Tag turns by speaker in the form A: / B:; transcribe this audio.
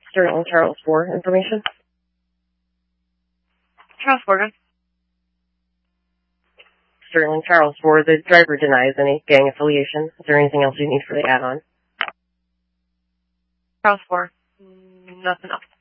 A: Sterling Charles 4 information.
B: Charles 4, good.
A: Sterling Charles 4, the driver denies any gang affiliation. Is there anything else you need for the add-on?
B: Charles 4, nothing else.